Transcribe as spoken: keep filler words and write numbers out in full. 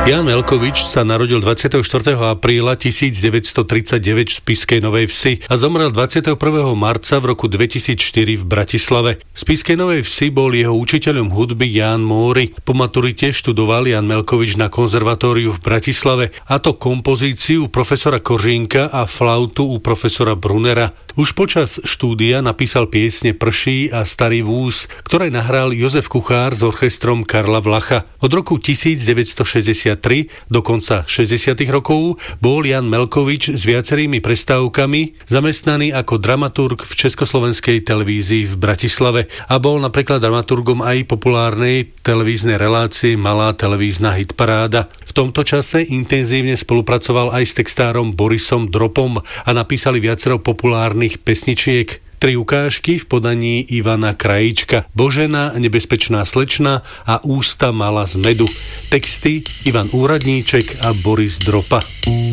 Ján Melkovič sa narodil dvadsiateho štvrtého apríla tisícdeväťstotridsaťdeväť v Spišskej Novej Vsi a zomrel dvadsiateho prvého marca v roku dvetisícštyri v Bratislave. V Spišskej Novej Vsi bol jeho učiteľom hudby Ján Móri. Po maturite študoval Ján Melkovič na konzervatóriu v Bratislave, a to kompozíciu profesora Kožínka a flautu u profesora Brunera. Už počas štúdia napísal piesne Prší a Starý vúz, ktoré nahral Jozef Kuchár s orchestrom Karla Vlacha. Od roku tisícdeväťstošesťdesiattri do konca šesťdesiatych rokov bol Ján Melkovič s viacerými prestávkami zamestnaný ako dramaturg v Československej televízii v Bratislave a bol napríklad dramaturgom aj populárnej televíznej relácie Malá televízna hitparáda. V tomto čase intenzívne spolupracoval aj s textárom Borisom Dropom a napísali viacero populárnych pesničiek. Tri ukážky v podaní Ivana Krajíčka: Božena, Nebezpečná slečna a Ústa mala z medu. Texty Ivan Úradníček a Boris Dropa.